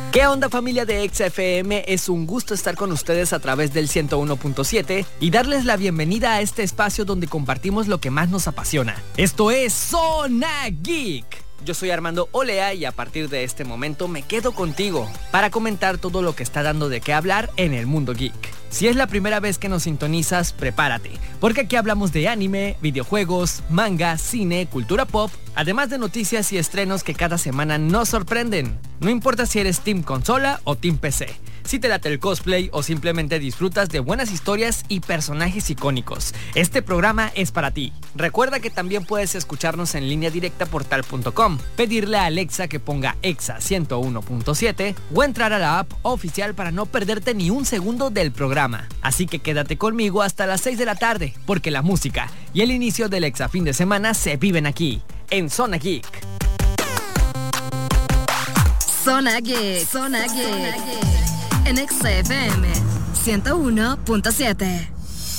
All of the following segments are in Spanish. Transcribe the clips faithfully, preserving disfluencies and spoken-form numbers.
¿Qué onda, familia de Exa F M? Es un gusto estar con ustedes a través del ciento uno punto siete y darles la bienvenida a este espacio donde compartimos lo que más nos apasiona. Esto es Zona Geek. Yo soy Armando Olea y a partir de este momento me quedo contigo para comentar todo lo que está dando de qué hablar en el mundo geek. Si es la primera vez que nos sintonizas, prepárate, porque aquí hablamos de anime, videojuegos, manga, cine, cultura pop, además de noticias y estrenos que cada semana nos sorprenden. No importa si eres team consola o team P C, si te late el cosplay o simplemente disfrutas de buenas historias y personajes icónicos, este programa es para ti. Recuerda que también puedes escucharnos en línea directa por tal punto com, pedirle a Alexa que ponga Exa ciento uno punto siete o entrar a la app oficial para no perderte ni un segundo del programa. Así que quédate conmigo hasta las seis de la tarde, porque la música y el inicio del Exa fin de semana se viven aquí, en Zona Geek. Zona Geek, Zona Geek, en Exa F M ciento uno punto siete.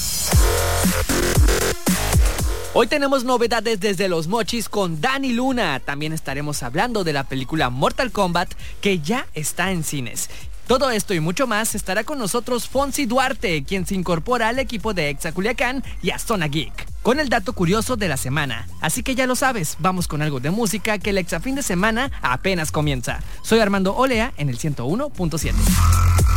Hoy tenemos novedades desde Los Mochis con Dani Luna. También estaremos hablando de la película Mortal Kombat, que ya está en cines. Todo esto y mucho más estará con nosotros Fonsi Duarte, quien se incorpora al equipo de Exa Culiacán y a Zona Geek, con el dato curioso de la semana. Así que ya lo sabes, vamos con algo de música, que el Exa fin de semana apenas comienza. Soy Armando Olea en el ciento uno punto siete.